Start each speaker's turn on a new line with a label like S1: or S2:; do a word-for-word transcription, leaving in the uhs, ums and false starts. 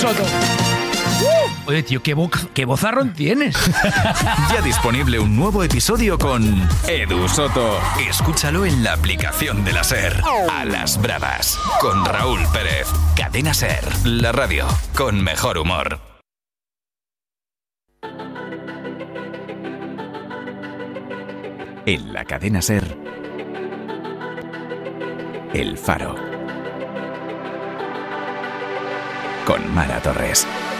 S1: Soto. Uh, oye, tío, ¿qué, bo- qué vozarrón tienes?
S2: Ya disponible un nuevo episodio con Edu Soto. Escúchalo en la aplicación de la SER. A las bravas, con Raúl Pérez. Cadena SER, la radio con mejor humor. En la cadena SER, El Faro, con Mara Torres.